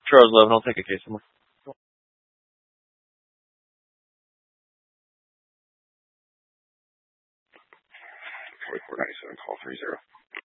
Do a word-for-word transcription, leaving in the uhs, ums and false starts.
Charles eleven, I'll take a case somewhere. forty-four ninety-seven, call three zero.